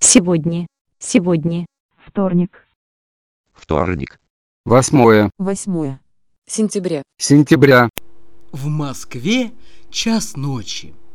Сегодня. Сегодня. Вторник. Вторник. 8 сентября. сентября. В Москве час ночи.